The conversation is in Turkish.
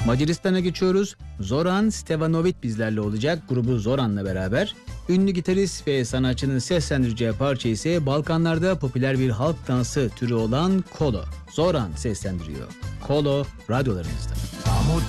Macaristan'a geçiyoruz. Zoran Stevanovic bizlerle olacak. Grubu Zoran'la beraber. Ünlü gitarist ve sanatçının seslendireceği parça ise Balkanlarda popüler bir halk dansı türü olan kolo. Zoran seslendiriyor. Kolo radyolarınızda.